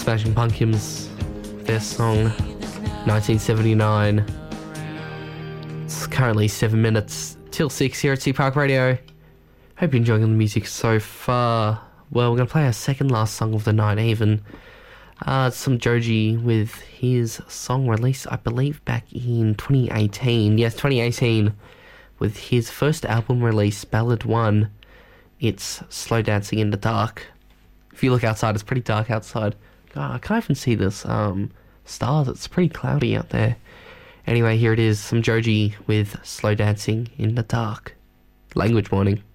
Smashing Pumpkins, their song 1979. It's currently 7 minutes till 6 here at Sea Park Radio. Hope you're enjoying the music so far. Well, we're going to play our second last song of the night even. Some Joji with his song released, I believe, back in 2018. Yes, 2018, with his first album release, Ballad 1. It's Slow Dancing in the Dark. If you look outside, it's pretty dark outside. God, I can't even see this stars. It's pretty cloudy out there. Anyway, here it is, some Joji with Slow Dancing in the Dark. Language warning.